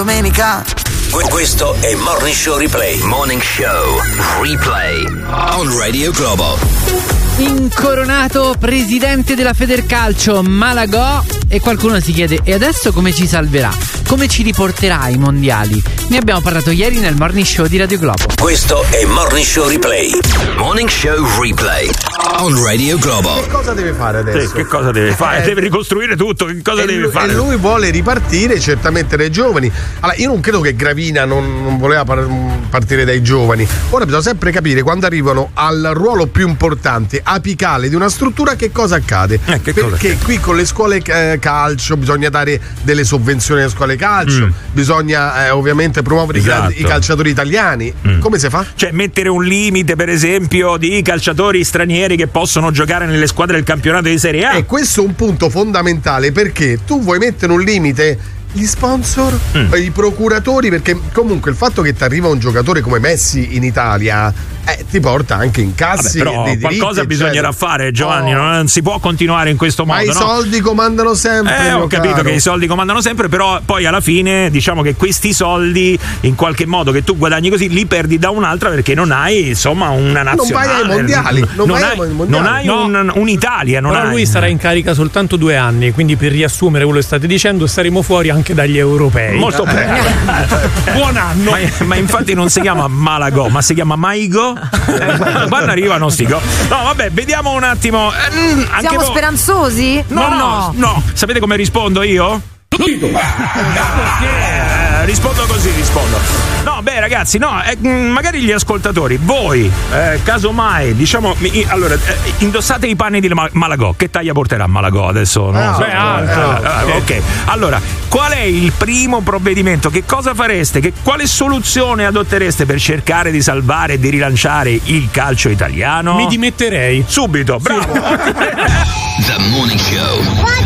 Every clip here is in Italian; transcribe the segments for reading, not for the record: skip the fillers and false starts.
Domenica. Questo è Morning Show Replay. Morning Show Replay on Radio Globo. Incoronato presidente della Federcalcio Malagò, e qualcuno si chiede: e adesso come ci salverà? Come ci riporterà ai mondiali? Ne abbiamo parlato ieri nel Morning Show di Radio Globo. Questo è Morning Show Replay. Morning Show Replay on Radio Globo. Che cosa deve fare adesso? Sì, che cosa deve fare? Deve ricostruire tutto. Che cosa deve fare? E lui vuole ripartire certamente dai giovani. Allora, io non credo che Gravina non voleva partire dai giovani. Ora bisogna sempre capire, quando arrivano al ruolo più importante, apicale di una struttura, che cosa accade. Perché qui con le scuole calcio bisogna dare delle sovvenzioni alle scuole calcio, bisogna ovviamente promuovere i calciatori italiani. Come si fa? Cioè mettere un limite, per esempio, di calciatori stranieri che possono giocare nelle squadre del campionato di Serie A. E questo è un punto fondamentale, perché tu vuoi mettere un limite. Gli sponsor, i procuratori, perché comunque il fatto che ti arriva un giocatore come Messi in Italia ti porta anche incassi. Però dei diritti, qualcosa bisognerà fare, Giovanni. Non si può continuare in questo modo. Ma i soldi comandano sempre. Ho capito che i soldi comandano sempre, però poi alla fine diciamo che questi soldi, in qualche modo, che tu guadagni così, li perdi da un'altra, perché non hai, insomma, una nazionale. Non vai ai mondiali. Non hai un'Italia. Però lui sarà in carica soltanto 2 anni, quindi per riassumere quello che state dicendo, staremo fuori anche dagli europei. Molto bene. Buon anno. Ma infatti non si chiama Malagò, ma si chiama Maigo. Quando arrivano sti go. No, vabbè, vediamo un attimo. Anche siamo speranzosi? No. Sapete come rispondo io? Rispondo così. No, beh, ragazzi, magari gli ascoltatori, voi, casomai, diciamo, allora, indossate i panni di Malagò. Che taglia porterà Malagò adesso? Ok, allora, qual è il primo provvedimento? Che cosa fareste? Quale soluzione adottereste per cercare di salvare e di rilanciare il calcio italiano? Mi dimetterei. Subito, bravo. The Morning Show.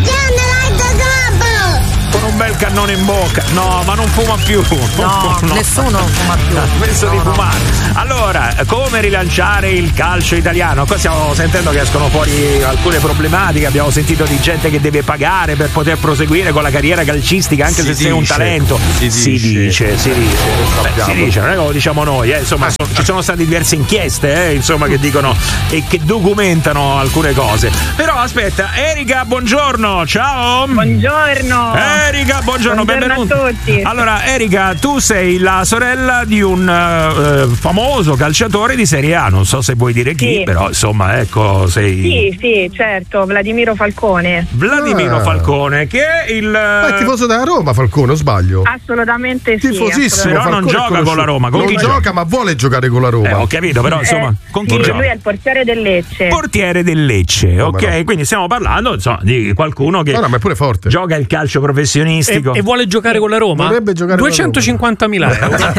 Con un bel cannone in bocca. No, ma non fuma più. No, nessuno fuma più. Penso di fumare. Allora, come rilanciare il calcio italiano? Qua stiamo sentendo che escono fuori alcune problematiche. Abbiamo sentito di gente che deve pagare per poter proseguire con la carriera calcistica, anche se sei un talento. Si dice. Non è come lo diciamo noi, insomma, ci sono state diverse inchieste, insomma, che dicono e che documentano alcune cose. Però aspetta, Erika, buongiorno, ciao. Buongiorno. Erika, buongiorno, benvenuta. A tutti. Allora, Erika, tu sei la sorella di un famoso calciatore di Serie A, non so se vuoi dire chi, però insomma, ecco, sei... Sì, certo, Vladimiro Falcone. Falcone, che è il... Ma è tifoso della Roma, Falcone, o sbaglio? Assolutamente sì. Tifosissimo. Però non gioca con la Roma. Non gioca, ma vuole giocare con la Roma. Ho capito, però insomma, con chi gioca? Lui è il portiere del Lecce. Ok, quindi stiamo parlando, insomma, di qualcuno che ma è pure forte. Gioca il calcio professionistico. E vuole giocare con la Roma? Vorrebbe giocare 250.000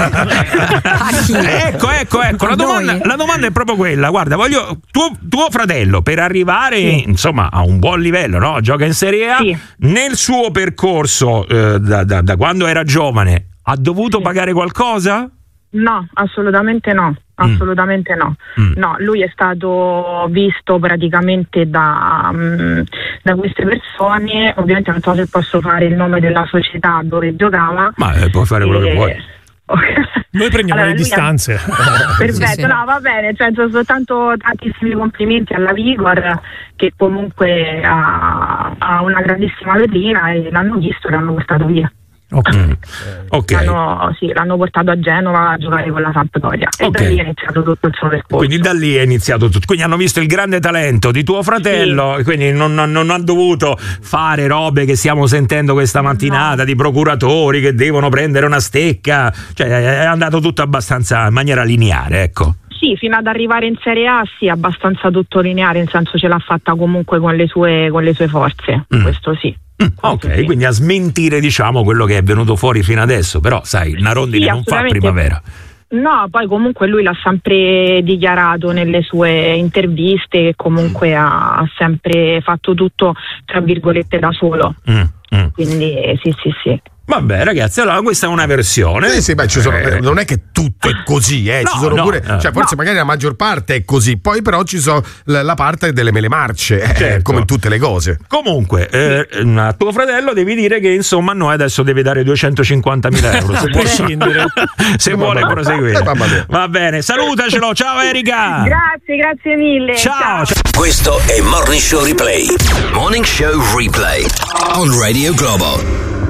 euro. Ecco, la domanda è proprio quella. Guarda, voglio tuo fratello, per arrivare insomma a un buon livello, no? Gioca in Serie A. Nel suo percorso da quando era giovane ha dovuto pagare qualcosa? No, assolutamente no. No, lui è stato visto praticamente da queste persone. Ovviamente non so se posso fare il nome della società dove giocava, ma puoi fare quello che vuoi. Noi prendiamo le distanze. Perfetto, sì. No, va bene, cioè, soltanto tantissimi complimenti alla Vigor, che comunque ha una grandissima vetrina, e l'hanno visto e l'hanno portato via. Ok. L'hanno portato a Genova a giocare con la Sampdoria, e da lì è iniziato tutto il suo percorso. Quindi da lì è iniziato tutto. Quindi hanno visto il grande talento di tuo fratello, quindi non ha dovuto fare robe che stiamo sentendo questa mattinata, di procuratori che devono prendere una stecca. Cioè è andato tutto abbastanza in maniera lineare, ecco. Sì, fino ad arrivare in Serie A abbastanza tutto lineare, nel senso ce l'ha fatta comunque con le sue forze, questo sì. Ok, quindi a smentire, diciamo, quello che è venuto fuori fino adesso, però sai, una rondine non fa primavera. No, poi comunque lui l'ha sempre dichiarato nelle sue interviste che comunque ha sempre fatto tutto, tra virgolette, da solo. Quindi sì. Vabbè, ragazzi, allora questa è una versione. Sì, beh, non è che tutto è così, ci sono pure. Cioè, forse magari la maggior parte è così, poi però ci sono la parte delle mele marce, certo, come in tutte le cose. Comunque, a tuo fratello devi dire che insomma a noi adesso deve dare 250.000 euro. Se vuole proseguire. Va bene, salutacelo, ciao Erika. Grazie mille. Ciao. Questo è Morning Show Replay. Morning Show Replay on Radio Globo.